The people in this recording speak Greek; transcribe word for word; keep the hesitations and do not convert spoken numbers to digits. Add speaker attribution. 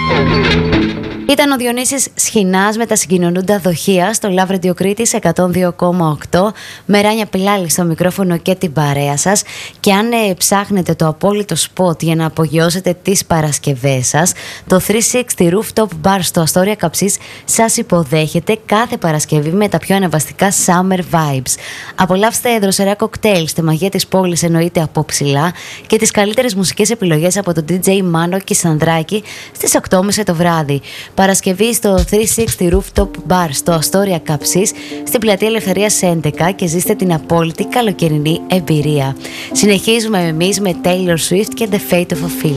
Speaker 1: Ήταν ο Διονύσης Σχοινάς με τα συγκοινωνούντα δοχεία στο Love Radio Κρήτης εκατόν δύο κόμμα οκτώ. Μεράνια Πιλάλη στο μικρόφωνο και την παρέα σας. Και αν ε, ψάχνετε το απόλυτο σποτ για να απογειώσετε τις Παρασκευές σας, το τριακόσια εξήντα Rooftop Bar στο Αστόρια Καψής σας υποδέχεται κάθε Παρασκευή με τα πιο ανεβαστικά summer vibes. Απολαύστε δροσερά κοκτέιλ στη μαγεία της πόλης, εννοείται από ψηλά, και τις καλύτερες μουσικές επιλογές από τον ντι τζέι Μάνο και Σανδράκη στις οκτώ και μισή το βράδυ. Παρασκευή στο τριακόσια εξήντα Rooftop Bar στο Αστόρια Καψής, στην Πλατεία Ελευθερίας έντεκα, και ζήστε την απόλυτη καλοκαιρινή εμπειρία. Συνεχίζουμε εμείς με Taylor Swift και The Fate of Ophelia.